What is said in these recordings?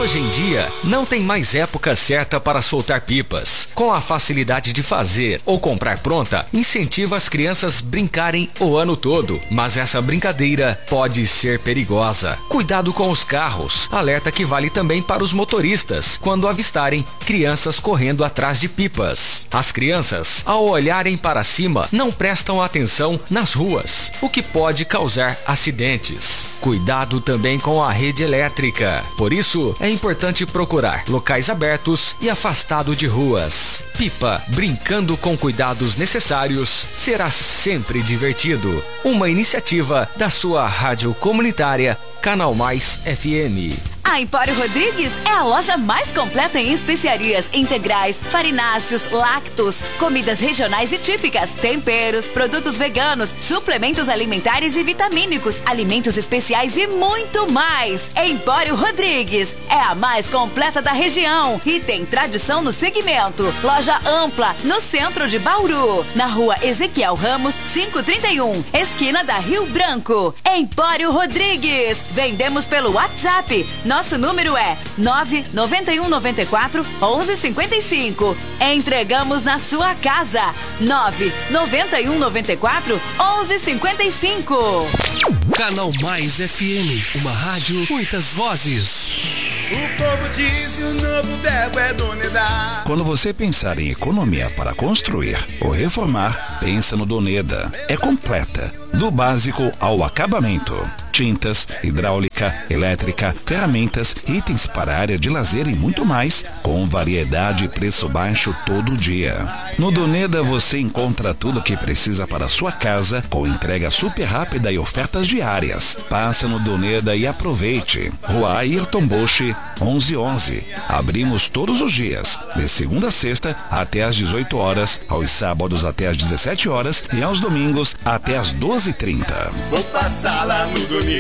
Hoje em dia, não tem mais época certa para soltar pipas. Com a facilidade de fazer ou comprar pronta, incentiva as crianças brincarem o ano todo. Mas essa brincadeira pode ser perigosa. Cuidado com os carros. Alerta que vale também para os motoristas, quando avistarem crianças correndo atrás de pipas. As crianças, ao olharem para cima, não prestam atenção nas ruas, o que pode causar acidentes. Cuidado também com a rede elétrica. Por isso, é importante procurar locais abertos e afastado de ruas. Pipa, brincando com cuidados necessários, será sempre divertido. Uma iniciativa da sua rádio comunitária Canal Mais FM. A Empório Rodrigues é a loja mais completa em especiarias integrais, farináceos, lácteos, comidas regionais e típicas, temperos, produtos veganos, suplementos alimentares e vitamínicos, alimentos especiais e muito mais. Empório Rodrigues é a mais completa da região e tem tradição no segmento. Loja ampla no centro de Bauru, na rua Ezequiel Ramos, 531, esquina da Rio Branco. Empório Rodrigues. Vendemos pelo WhatsApp. Nosso número é 99194-1155. Entregamos na sua casa. 99194-1155. Canal Mais FM, uma rádio, muitas vozes. O povo diz e o novo verbo é Doneda. Quando você pensar em economia para construir ou reformar, pensa no Doneda. É completa, do básico ao acabamento. Tintas, hidráulica, elétrica, ferramentas, itens para a área de lazer e muito mais, com variedade e preço baixo todo dia. No Doneda você encontra tudo o que precisa para a sua casa, com entrega super rápida e ofertas diárias. Passa no Doneda e aproveite. Rua Ayrton Bosch, 1111. Abrimos todos os dias, de segunda a sexta até às 18 horas, aos sábados até às 17 horas e aos domingos até às 12h30. Vou passar lá no Doneda.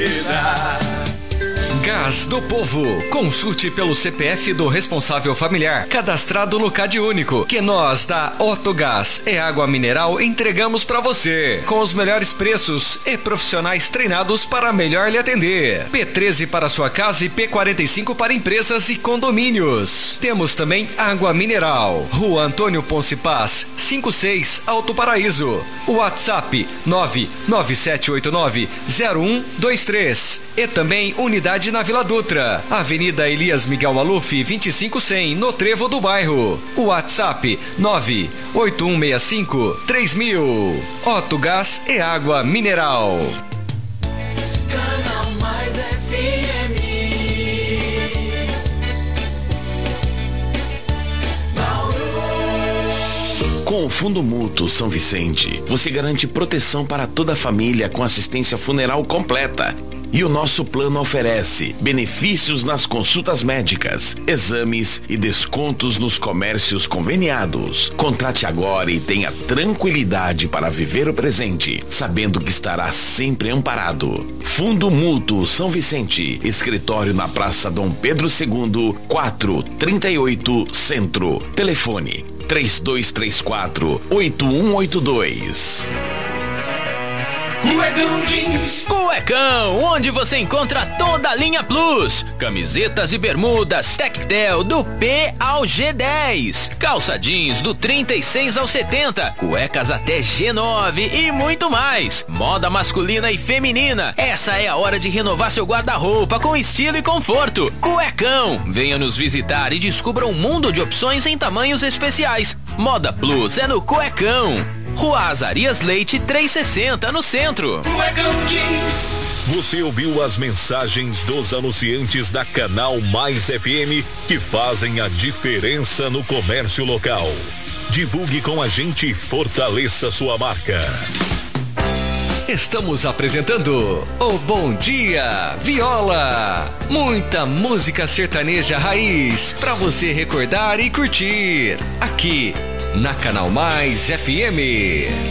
Gás do Povo. Consulte pelo CPF do responsável familiar, cadastrado no CAD Único, que nós da Otto Gás e Água Mineral entregamos para você, com os melhores preços e profissionais treinados para melhor lhe atender. P13 para sua casa e P45 para empresas e condomínios. Temos também Água Mineral. Rua Antônio Ponce Paz, 56, Alto Paraíso. WhatsApp 99789-0123. E também unidade na Vila Dutra, Avenida Elias Miguel Maluf, 2500, no Trevo do Bairro. WhatsApp 98165-3000. Otto Gás e Água Mineral. Canal Mais FM. Com o Fundo Mútuo São Vicente, você garante proteção para toda a família com assistência funeral completa. E o nosso plano oferece benefícios nas consultas médicas, exames e descontos nos comércios conveniados. Contrate agora e tenha tranquilidade para viver o presente, sabendo que estará sempre amparado. Fundo Mútuo São Vicente, escritório na Praça Dom Pedro II, 438 Centro. Telefone 3234-8182. Cuecão Jeans. Cuecão, onde você encontra toda a linha Plus. Camisetas e bermudas Tectel do P ao G10. Calça jeans do 36 ao 70. Cuecas até G9 e muito mais. Moda masculina e feminina. Essa é a hora de renovar seu guarda-roupa com estilo e conforto. Cuecão, venha nos visitar e descubra um mundo de opções em tamanhos especiais. Moda Plus é no Cuecão. Rua Azarias Leite 360, no centro. Cuecão Jeans. Você ouviu as mensagens dos anunciantes da Canal Mais FM que fazem a diferença no comércio local. Divulgue com a gente e fortaleça sua marca. Estamos apresentando o Bom Dia Viola. Muita música sertaneja raiz para você recordar e curtir. Aqui na Canal Mais FM.